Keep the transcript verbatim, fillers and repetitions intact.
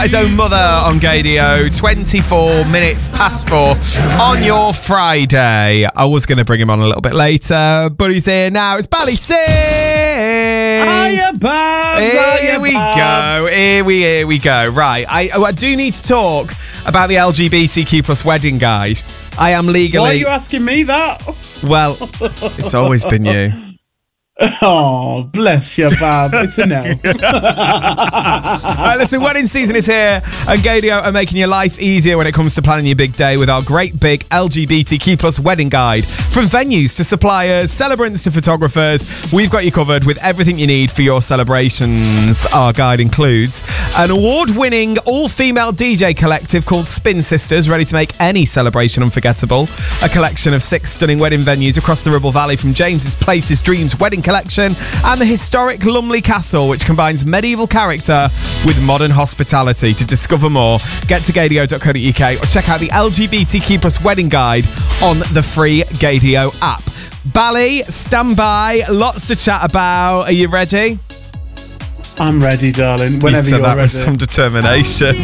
His own mother on Gadio, twenty-four minutes past four on your Friday. I was going to bring him on a little bit later, but he's here now. It's Bally C. Hiya, Babs. Here Hiya, we Babs. go. Here we here we go. Right, I, I do need to talk about the L G B T Q plus wedding guide. I am legally. Why are you asking me that? Well, it's always been you. Oh, bless you, Bab. It's a no. Right, listen, wedding season is here, and Gadio are making your life easier when it comes to planning your big day with our great big L G B T Q plus wedding guide. From venues to suppliers, celebrants to photographers, we've got you covered with everything you need for your celebrations. Our guide includes an award-winning all-female D J collective called Spin Sisters, ready to make any celebration unforgettable. A collection of six stunning wedding venues across the Ribble Valley, from James's Places Dreams Wedding Collection and the historic Lumley Castle, which combines medieval character with modern hospitality. To discover more, get to gadio dot co dot uk or check out the L G B T Q plus wedding guide on the free Gadio app. Bally, stand by. Lots to chat about. Are you ready? I'm ready, darling. Whenever you said you're that ready. with some determination.